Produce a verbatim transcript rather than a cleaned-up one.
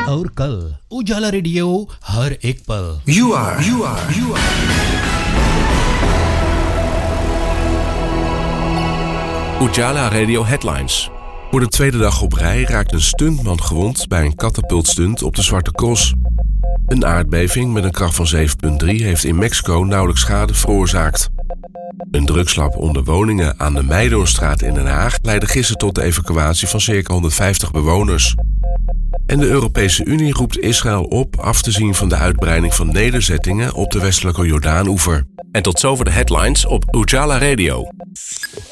और कल उजाला रेडियो हर एक पल। You are, you are, you are. Ujala Radio Headlines. Voor de tweede dag op rij raakt een stuntman gewond bij een katapultstunt op de Zwarte Cross. Een aardbeving met een kracht van zeven komma drie heeft in Mexico nauwelijks schade veroorzaakt. Een drugslab onder woningen aan de Meidoornstraat in Den Haag leidde gisteren tot de evacuatie van circa honderdvijftig bewoners. En de Europese Unie roept Israël op af te zien van de uitbreiding van nederzettingen op de westelijke Jordaanoever. En tot zover de headlines op Ujala Radio.